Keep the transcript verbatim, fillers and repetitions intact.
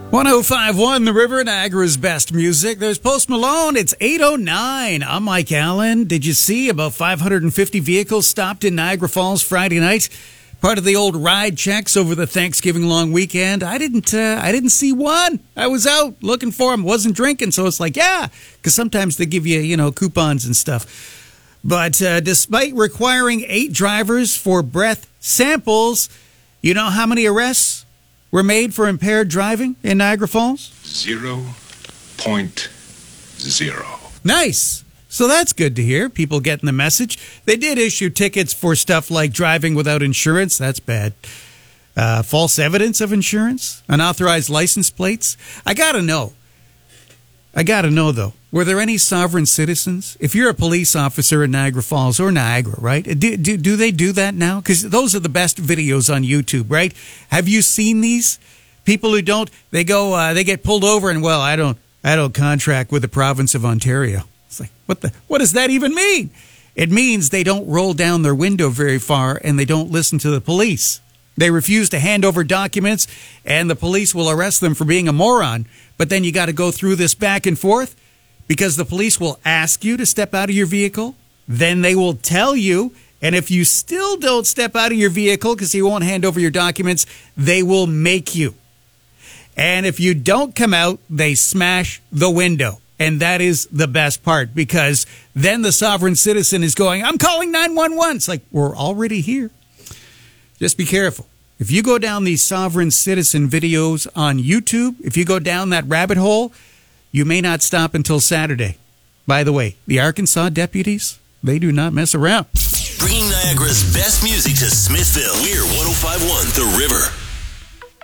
one oh five point one The River, Niagara's best music. There's Post Malone. It's eight oh nine. I'm Mike Allen. Did you see about five hundred fifty vehicles stopped in Niagara Falls Friday night? Part of the old ride checks over the Thanksgiving long weekend. I didn't uh, I didn't see one. I was out looking for them. Wasn't drinking, so it's like, yeah, because sometimes they give you, you know, coupons and stuff. But uh, despite requiring eight drivers for breath samples, you know how many arrests were made for impaired driving in Niagara Falls? Zero point zero. Nice. So that's good to hear. People getting the message. They did issue tickets for stuff like driving without insurance. That's bad. Uh, false evidence of insurance. Unauthorized license plates. I got to know. I got to know, though. Were there any sovereign citizens? If you're a police officer in Niagara Falls or Niagara, right? Do, do, do they do that now? Because those are the best videos on YouTube, right? Have you seen these? People who don't, they go, uh, they get pulled over and, well, I don't, I don't contract with the province of Ontario. It's like, what the, what does that even mean? It means they don't roll down their window very far and they don't listen to the police. They refuse to hand over documents and the police will arrest them for being a moron. But then you got to go through this back and forth because the police will ask you to step out of your vehicle. Then they will tell you. And if you still don't step out of your vehicle because you won't hand over your documents, they will make you. And if you don't come out, they smash the window. And that is the best part because then the sovereign citizen is going, I'm calling nine one one. It's like, we're already here. Just be careful. If you go down these sovereign citizen videos on YouTube, if you go down that rabbit hole, you may not stop until Saturday. By the way, the Arkansas deputies, they do not mess around. Bringing Niagara's best music to Smithville. We're one oh five point one The River.